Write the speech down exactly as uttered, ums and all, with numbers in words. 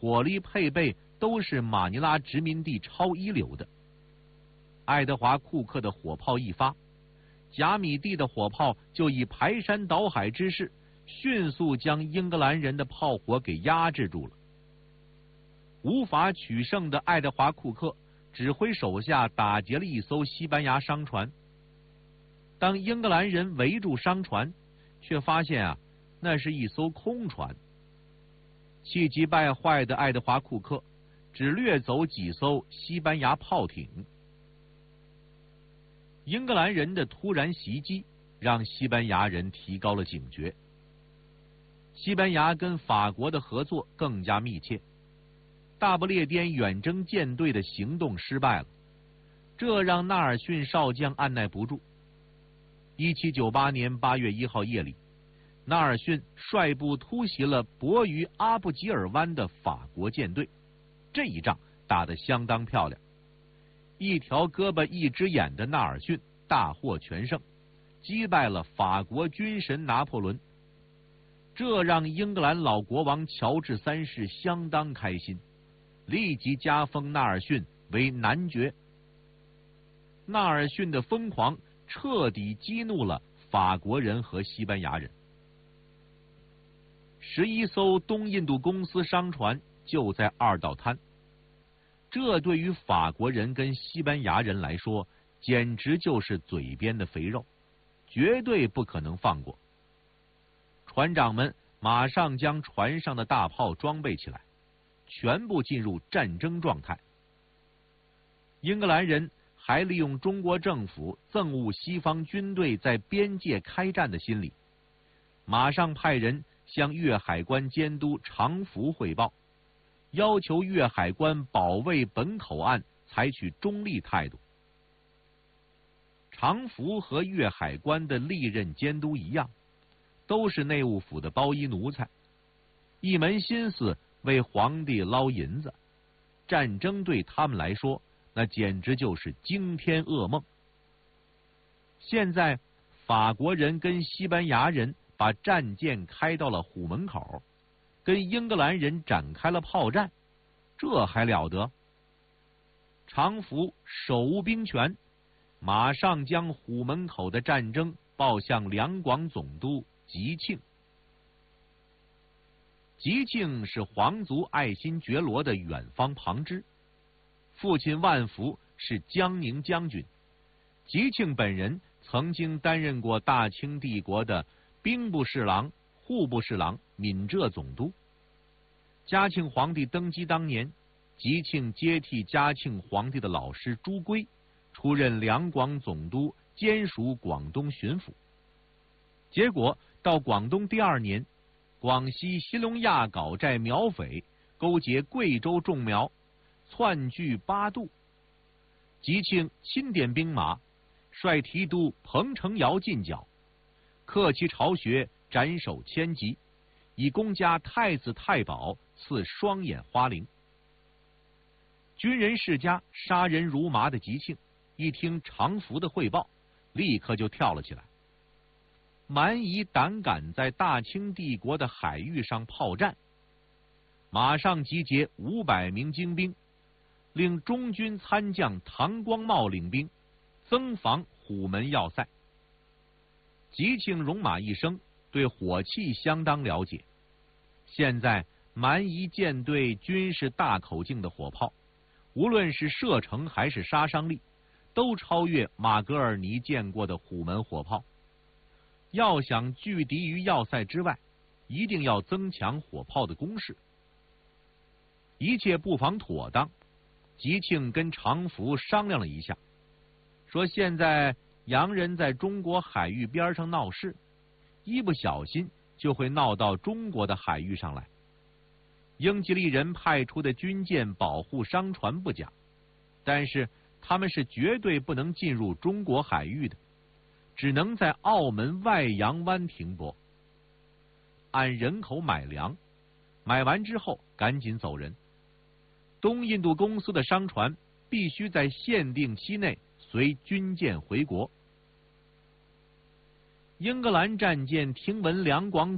火力配备都是马尼拉殖民地超一流的。爱德华·库克的火炮一发，贾米蒂的火炮就以排山倒海之势，迅速将英格兰人的炮火给压制住了。无法取胜的爱德华·库克指挥手下打劫了一艘西班牙商船。当英格兰人围住商船，却发现啊，那是一艘空船。气急败坏的爱德华·库克只掠走几艘西班牙炮艇。英格兰人的突然袭击让西班牙人提高了警觉。西班牙跟法国的合作更加密切。大不列颠远征舰队的行动失败了，这让纳尔逊少将按耐不住。一七九八年八月一号夜里，纳尔逊率部突袭了泊于阿布吉尔湾的法国舰队。这一仗打得相当漂亮，一条胳膊一只眼的纳尔逊大获全胜，击败了法国军神拿破仑。这让英格兰老国王乔治三世相当开心，立即加封纳尔逊为男爵。纳尔逊的疯狂彻底激怒了法国人和西班牙人。十一艘东印度公司商船就在二道滩，这对于法国人跟西班牙人来说，简直就是嘴边的肥肉，绝对不可能放过。船长们马上将船上的大炮装备起来，全部进入战争状态。英格兰人还利用中国政府憎恶西方军队在边界开战的心理，马上派人向粤海关监督常福汇报，要求粤海关保卫本口岸采取中立态度。常福和粤海关的历任监督一样，都是内务府的包衣奴才，一门心思为皇帝捞银子。战争对他们来说，那简直就是惊天噩梦。现在法国人跟西班牙人把战舰开到了虎门口，跟英格兰人展开了炮战，这还了得？常福手无兵权，马上将虎门口的战争报向两广总督吉庆。吉庆是皇族爱新觉罗的远方旁支，父亲万福是江宁将军，吉庆本人曾经担任过大清帝国的兵部侍郎、户部侍郎、闽浙总督。嘉庆皇帝登基当年，吉庆接替嘉庆皇帝的老师朱圭，出任两广总督，兼属广东巡抚。结果到广东第二年，广西西隆亚搞寨苗匪勾结贵州种苗，窜据八渡。吉庆亲点兵马，率提督彭承尧进剿，克其巢穴，斩首千级，以公家太子太保，赐双眼花翎。军人世家杀人如麻的吉庆，一听常福的汇报，立刻就跳了起来。蛮夷胆敢在大清帝国的海域上炮战，马上集结五百名精兵，令中军参将唐光茂领兵，增防虎门要塞。吉庆戎马一生，对火器相当了解。现在蛮夷舰队均是大口径的火炮，无论是射程还是杀伤力，都超越马格尔尼见过的虎门火炮。要想拒敌于要塞之外，一定要增强火炮的攻势。一切布防妥当，吉庆跟常福商量了一下，说现在洋人在中国海域边上闹事，一不小心就会闹到中国的海域上来。英吉利人派出的军舰保护商船不假，但是他们是绝对不能进入中国海域的，只能在澳门外洋湾停泊，按人口买粮，买完之后赶紧走人。东印度公司的商船必须在限定期内随军舰回国。英格兰战舰听闻两广